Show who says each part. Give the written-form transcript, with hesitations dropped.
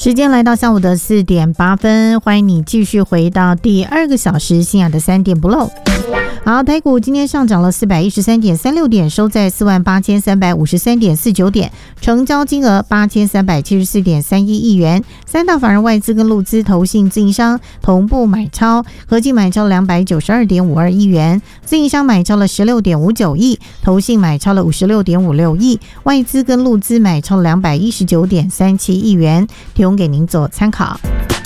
Speaker 1: 时间来到下午的4点8分，欢迎你继续回到第2个小时新雅的3点不漏。好，台股今天上涨了413.36点，收在48353.49点，成交金额8374.31亿元。三大法人外资跟陆资投信自营商同步买超，合计买超292.52亿元，自营商买超了16.59亿，投信买超了56.56亿，外资跟陆资买超了219.37亿元，提供给您做参考。